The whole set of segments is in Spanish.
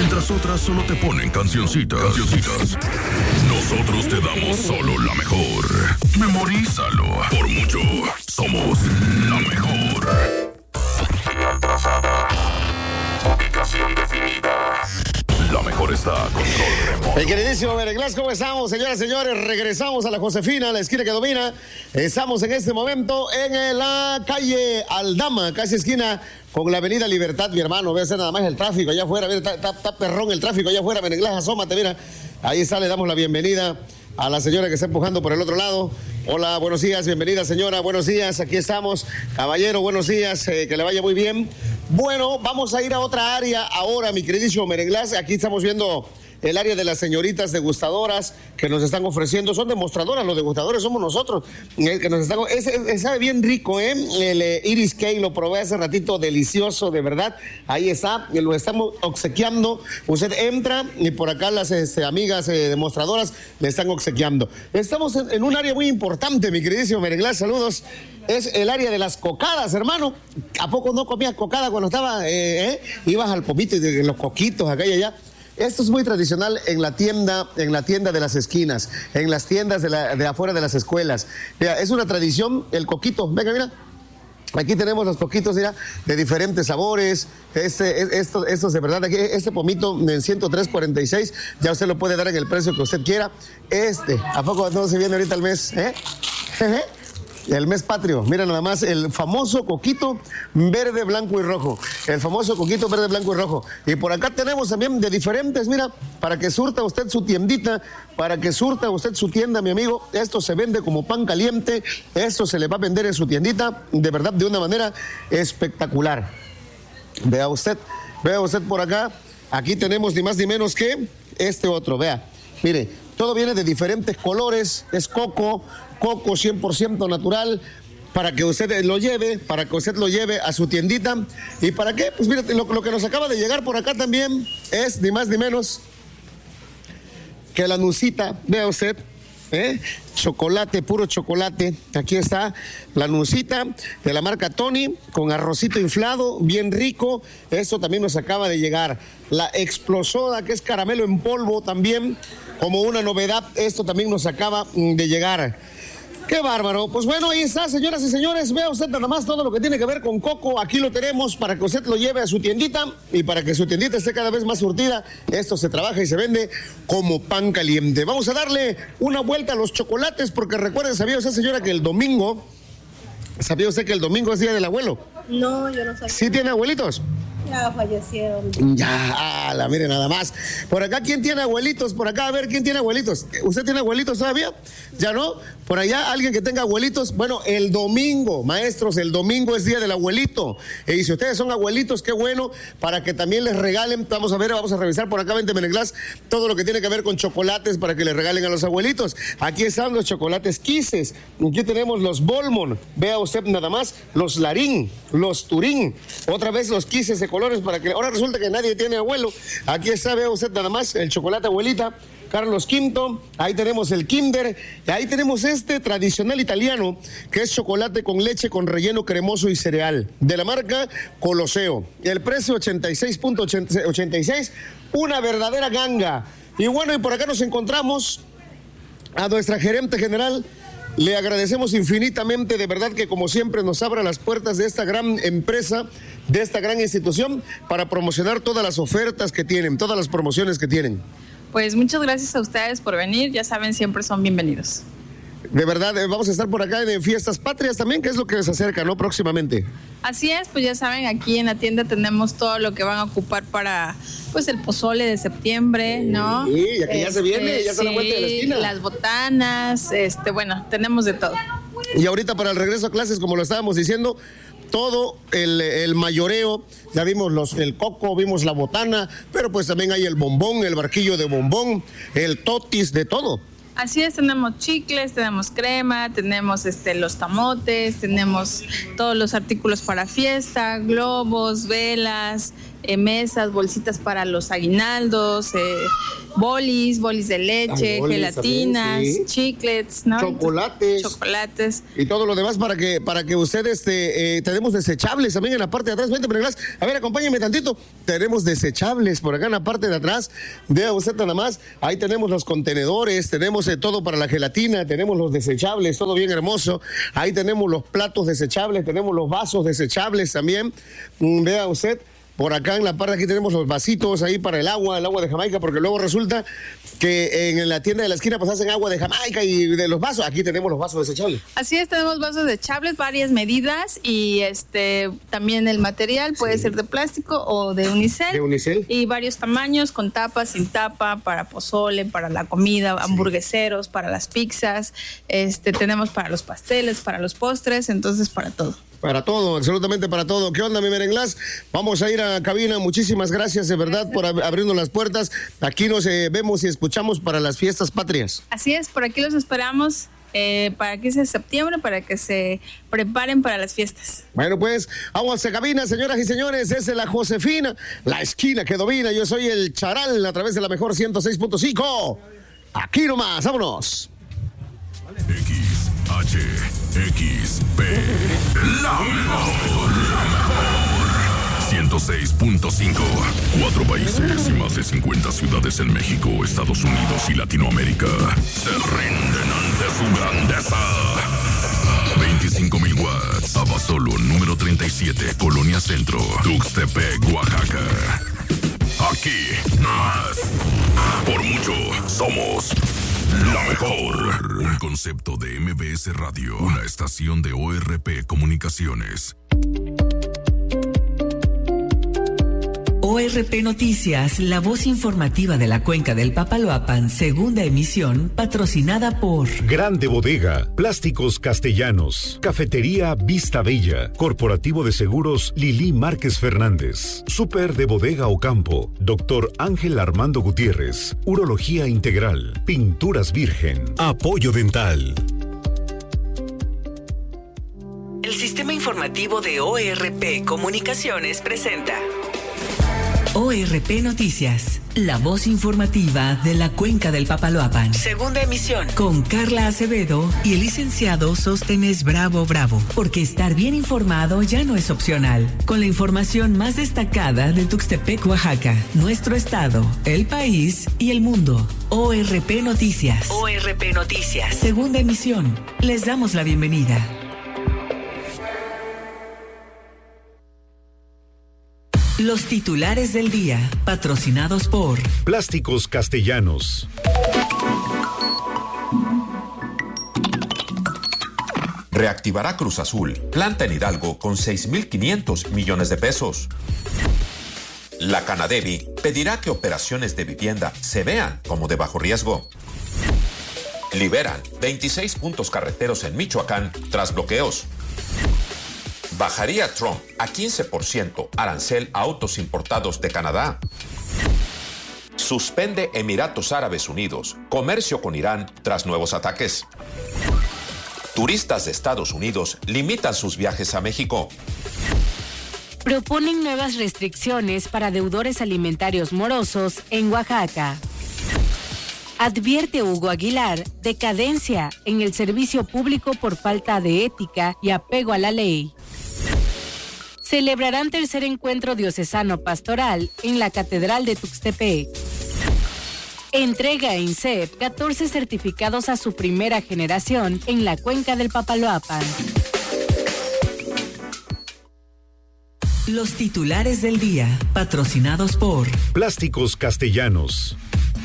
Mientras otras solo te ponen cancioncitas. Nosotros te damos solo la mejor. Memorízalo. Por mucho, somos la mejor. Señal trazada. Ubicación definida. La mejor está a control remoto. El queridísimo Merenglás, ¿cómo estamos, señoras y señores? Regresamos a la Josefina, la esquina que domina. Estamos en este momento en la calle Aldama, casi esquina con la avenida Libertad, mi hermano. Ve a hacer nada más el tráfico allá afuera. Mira, está perrón el tráfico allá afuera. Merenglás, asómate, mira. Ahí está, le damos la bienvenida a la señora que está empujando por el otro lado. Hola, buenos días, bienvenida señora, buenos días, aquí estamos. Caballero, buenos días, que le vaya muy bien. Bueno, vamos a ir a otra área ahora, mi queridísimo Merenglás. Aquí estamos viendo el área de las señoritas degustadoras que nos están ofreciendo. Son demostradoras, los degustadores somos nosotros. Que nos están, sabe bien rico, ¿eh? El Iris Cake lo probé hace ratito, delicioso, de verdad. Ahí está, lo estamos obsequiando. Usted entra y por acá las amigas demostradoras le están obsequiando. Estamos en un área muy importante, mi queridísimo Merenglás, saludos. Es el área de las cocadas, hermano. ¿A poco no comías cocada cuando estaba, ibas al pomito y de los coquitos acá y allá? Esto es muy tradicional en la tienda de las esquinas, en las tiendas de afuera de las escuelas. Mira, es una tradición, el coquito. Venga, mira. Aquí tenemos los coquitos, mira, de diferentes sabores. Estos de verdad, aquí, este pomito en 103.46, ya usted lo puede dar en el precio que usted quiera. ¿A poco no se viene ahorita el mes? El mes patrio, mira nada más, el famoso coquito verde, blanco y rojo. El famoso coquito verde, blanco y rojo. Y por acá tenemos también de diferentes, mira, para que surta usted su tiendita, para que surta usted su tienda, mi amigo. Esto se vende como pan caliente, esto se le va a vender en su tiendita, de verdad, de una manera espectacular. Vea usted por acá, aquí tenemos ni más ni menos que este otro, vea, mire, todo viene de diferentes colores, es coco 100% natural, para que usted lo lleve, a su tiendita. ¿Y para qué? Pues mire, lo que nos acaba de llegar por acá también es ni más ni menos que la nucita, vea usted, chocolate, puro chocolate. Aquí está la nucita de la marca Tony, con arrocito inflado, bien rico. Eso también nos acaba de llegar. La explosoda, que es caramelo en polvo también, como una novedad, esto también nos acaba de llegar. ¡Qué bárbaro! Pues bueno, ahí está, señoras y señores. Vea usted nada más todo lo que tiene que ver con coco. Aquí lo tenemos para que usted lo lleve a su tiendita y para que su tiendita esté cada vez más surtida. Esto se trabaja y se vende como pan caliente. Vamos a darle una vuelta a los chocolates, porque recuerden, ¿sabía usted, señora, que el domingo es Día del Abuelo? No, yo no sabía. ¿Sí tiene abuelitos? Ya fallecieron. Ya, mire nada más. Por acá, ¿quién tiene abuelitos? Por acá, a ver, ¿quién tiene abuelitos? ¿Usted tiene abuelitos todavía? ¿Ya no? Por allá, alguien que tenga abuelitos. Bueno, el domingo, maestros, el domingo es Día del Abuelito. Y si ustedes son abuelitos, qué bueno, para que también les regalen. Vamos a revisar por acá, vente Merenglás, todo lo que tiene que ver con chocolates para que les regalen a los abuelitos. Aquí están los chocolates Kisses. Aquí tenemos los Bolmon. Vea usted nada más, los Larín, los Turín. Otra vez los Kisses de colores para que... Ahora resulta que nadie tiene abuelo. Aquí está, vea usted nada más, el chocolate abuelita Carlos V. Ahí tenemos el Kinder. Y ahí tenemos este tradicional italiano, que es chocolate con leche con relleno cremoso y cereal, de la marca Coloseo. El precio 86.86, una verdadera ganga. Y bueno, y por acá nos encontramos a nuestra gerente general. Le agradecemos infinitamente, de verdad, que como siempre nos abra las puertas de esta gran empresa, de esta gran institución, para promocionar todas las ofertas que tienen, todas las promociones que tienen. Pues muchas gracias a ustedes por venir, ya saben, siempre son bienvenidos. De verdad, vamos a estar por acá en Fiestas Patrias también, que es lo que se acerca, ¿no? Próximamente. Así es, pues ya saben, aquí en la tienda tenemos todo lo que van a ocupar para, pues, el pozole de septiembre, ¿no? Sí, ya que ya se viene, ya está a la vuelta de la esquina. Las botanas, bueno, tenemos de todo. Y ahorita para el regreso a clases, como lo estábamos diciendo, todo el mayoreo, ya vimos el coco, vimos la botana, pero pues también hay el bombón, el barquillo de bombón, el totis, de todo. Así es, tenemos chicles, tenemos crema, tenemos los tamotes, tenemos todos los artículos para fiesta, globos, velas, mesas, bolsitas para los aguinaldos, bolis de leche, gelatinas, también, sí. chiclets, ¿no? Chocolates. Y todo lo demás para que ustedes tenemos desechables también en la parte de atrás. Vente, Mereglas. A ver, acompáñame tantito. Tenemos desechables por acá en la parte de atrás. Vea usted nada más. Ahí tenemos los contenedores, tenemos todo para la gelatina, tenemos los desechables, todo bien hermoso. Ahí tenemos los platos desechables, tenemos los vasos desechables también. Vea usted. Por acá en la parte de aquí tenemos los vasitos ahí para el agua de Jamaica, porque luego resulta que en la tienda de la esquina pues hacen agua de Jamaica y de los vasos. Aquí tenemos los vasos desechables. Así es, tenemos vasos desechables, varias medidas y también el material puede ser de plástico o de unicel. De unicel. Y varios tamaños, con tapa, sin tapa, para pozole, para la comida, hamburgueseros, para las pizzas. Tenemos para los pasteles, para los postres, entonces para todo. Para todo, absolutamente para todo. ¿Qué onda, mi Merenglás? Vamos a ir a cabina. Muchísimas gracias, de verdad, por abrirnos las puertas. Aquí nos vemos y escuchamos para las fiestas patrias. Así es, por aquí los esperamos para 15 de septiembre, para que se preparen para las fiestas. Bueno, pues, vamos a cabina, señoras y señores. Es la Josefina, la esquina que domina. Yo soy el Charal, a través de la mejor 106.5. Aquí nomás, vámonos. XXP, la mejor. 106.5. 4 países y más de 50 ciudades en México, Estados Unidos y Latinoamérica se rinden ante su grandeza. 25,000 watts. Abasolo, número 37, Colonia Centro, Tuxtepec, Oaxaca. Aquí más. Por mucho, somos la mejor. Un concepto de MBS Radio, una estación de ORP Comunicaciones. ORP Noticias, la voz informativa de la Cuenca del Papaloapan, segunda emisión, patrocinada por Grande Bodega, Plásticos Castellanos, Cafetería Vista Bella, Corporativo de Seguros Lili Márquez Fernández, Súper de Bodega Ocampo, Dr. Ángel Armando Gutiérrez, Urología Integral, Pinturas Virgen, Apoyo Dental. El sistema informativo de ORP Comunicaciones presenta ORP Noticias, la voz informativa de la Cuenca del Papaloapan. Segunda emisión, con Carla Acevedo y el licenciado Sóstenes Bravo, porque estar bien informado ya no es opcional. Con la información más destacada de Tuxtepec, Oaxaca, nuestro estado, el país y el mundo. ORP Noticias. ORP Noticias. Segunda emisión. Les damos la bienvenida. Los titulares del día, patrocinados por Plásticos Castellanos. Reactivará Cruz Azul, planta en Hidalgo con 6,500 millones de pesos. La Canadevi pedirá que operaciones de vivienda se vean como de bajo riesgo. Liberan 26 puntos carreteros en Michoacán tras bloqueos. Bajaría Trump a 15% arancel a autos importados de Canadá. Suspende Emiratos Árabes Unidos comercio con Irán tras nuevos ataques. Turistas de Estados Unidos limitan sus viajes a México. Proponen nuevas restricciones para deudores alimentarios morosos en Oaxaca. Advierte Hugo Aguilar decadencia en el servicio público por falta de ética y apego a la ley. Celebrarán tercer encuentro diocesano pastoral en la Catedral de Tuxtepec. Entrega a INSEP 14 certificados a su primera generación en la Cuenca del Papaloapan. Los titulares del día, patrocinados por Plásticos Castellanos.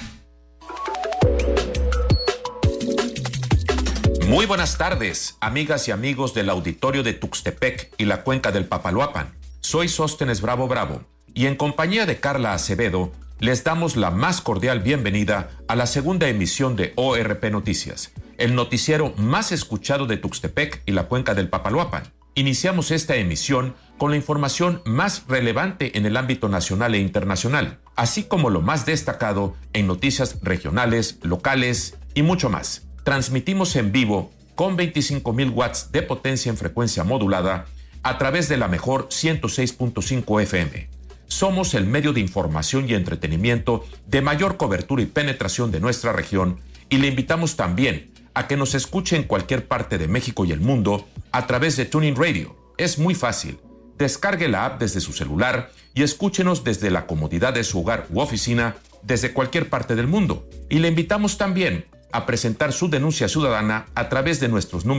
Muy buenas tardes, amigas y amigos del auditorio de Tuxtepec y la Cuenca del Papaloapan. Soy Sóstenes Bravo y en compañía de Carla Acevedo les damos la más cordial bienvenida a la segunda emisión de ORP Noticias, el noticiero más escuchado de Tuxtepec y la Cuenca del Papaloapan. Iniciamos esta emisión con la información más relevante en el ámbito nacional e internacional, así como lo más destacado en noticias regionales, locales y mucho más. Transmitimos en vivo con 25,000 watts de potencia en frecuencia modulada a través de la mejor 106.5 FM. Somos el medio de información y entretenimiento de mayor cobertura y penetración de nuestra región y le invitamos también a que nos escuche en cualquier parte de México y el mundo a través de TuneIn Radio. Es muy fácil. Descargue la app desde su celular y escúchenos desde la comodidad de su hogar u oficina desde cualquier parte del mundo. Y le invitamos también a presentar su denuncia ciudadana a través de nuestros números